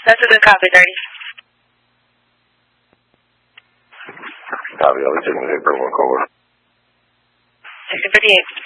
That's a good copy, 30. Copy, I'll be taking the paper, 1 cover. 1658.